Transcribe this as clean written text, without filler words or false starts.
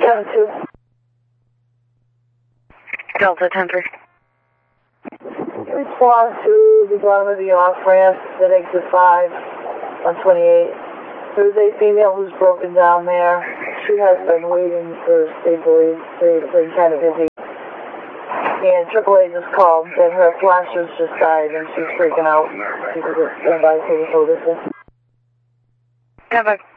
2. Delta 10-3. Response to the bottom of the off-ramp at exit 5 on 28. There's a female who's broken down there. She has been waiting for, they believe, they've been kind of busy. And AAA just called that her flashers just died and she's freaking out. People just by taking notice. 10-5.